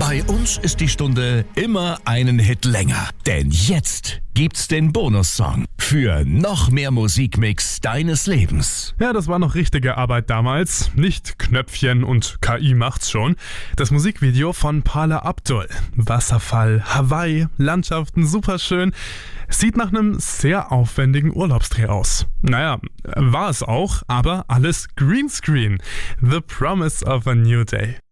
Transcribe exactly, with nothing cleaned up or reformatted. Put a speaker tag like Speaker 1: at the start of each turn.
Speaker 1: Bei uns ist die Stunde immer einen Hit länger. Denn jetzt gibt's den Bonussong für noch mehr Musikmix deines Lebens.
Speaker 2: Ja, das war noch richtige Arbeit damals. Nicht Knöpfchen und K I macht's schon. Das Musikvideo von Paula Abdul. Wasserfall, Hawaii, Landschaften, superschön. Sieht nach einem sehr aufwendigen Urlaubsdreh aus. Naja, war es auch, aber alles Greenscreen. The Promise of a New Day.